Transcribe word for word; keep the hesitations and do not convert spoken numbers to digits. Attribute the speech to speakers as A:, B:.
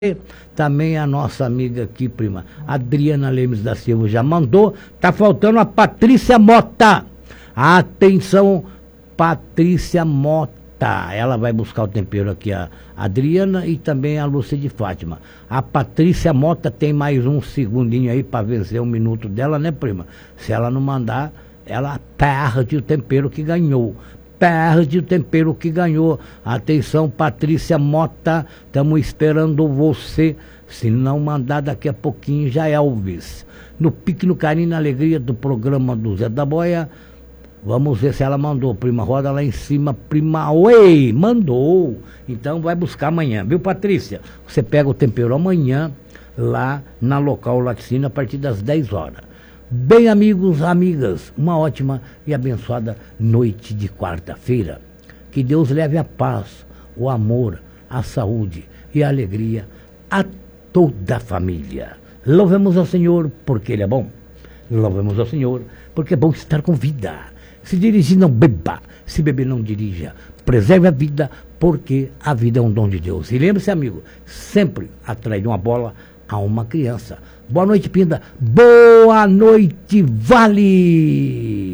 A: Também a nossa amiga aqui, prima, Adriana Lemes da Silva já mandou. Tá faltando a Patrícia Mota. Atenção, Patrícia Mota. Ela vai buscar o tempero aqui, a Adriana e também a Lúcia de Fátima. A Patrícia Mota tem mais um segundinho aí para vencer um minuto dela, né, prima? Se ela não mandar, ela perde o tempero que ganhou. Perde o tempero que ganhou. Atenção, Patrícia Mota, estamos esperando você. Se não mandar daqui a pouquinho, já é Elvis. No pique, no carinho, na alegria do programa do Zé da Boia. Vamos ver se ela mandou. Prima, roda lá em cima. Prima, oi, mandou. Então vai buscar amanhã, viu, Patrícia? Você pega o tempero amanhã, lá na Local Laticínio, a partir das dez horas. Bem, amigos, amigas, uma ótima e abençoada noite de quarta-feira. Que Deus leve a paz, o amor, a saúde e a alegria a toda a família. Louvemos ao Senhor porque Ele é bom. Louvemos ao Senhor porque é bom estar com vida. Se dirigir, não beba. Se beber, não dirija. Preserve a vida porque a vida é um dom de Deus. E lembre-se, amigo, sempre atrás de uma bola a uma criança. Boa noite, Pinda. Boa noite, Vale.